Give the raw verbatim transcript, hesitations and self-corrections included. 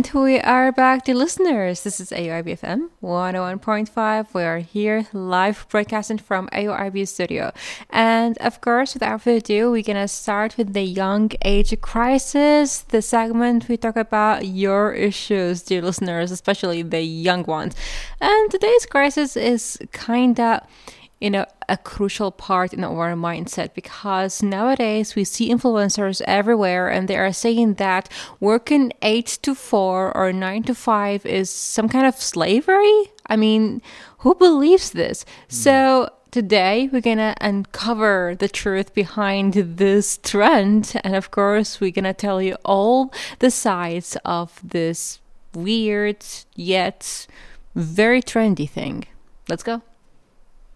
We are back, dear listeners. This is A O R B F M one oh one point five. We are here live broadcasting from A O R B studio. And of course, without further ado, we're going to start with the young age crisis, the segment we talk about your issues, dear listeners, especially the young ones. And today's crisis is kind of, you know, a crucial part in our mindset, because nowadays we see influencers everywhere and they are saying that working eight to four or nine to five is some kind of slavery. I mean, who believes this? Mm. So today we're gonna uncover the truth behind this trend, and of course we're gonna tell you all the sides of this weird yet very trendy thing. Let's go.